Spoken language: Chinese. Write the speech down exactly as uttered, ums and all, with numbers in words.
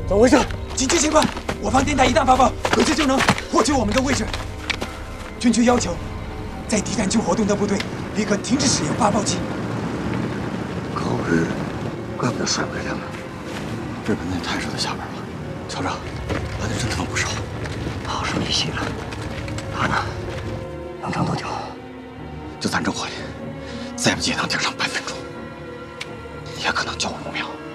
怎么回事？ 紧急情况！我方电台一旦发报，可知就能获取我们的位置。军区要求，在敌占区活动的部队立刻停止使用发报器。 狗日，怪不得甩不开他们。 日本那太守在下边了，瞧着，蓝天真他妈不少。 好是没戏了。他呢？能撑多久？ 就咱这火力，再不济也能顶上半分钟，也可能救我目标。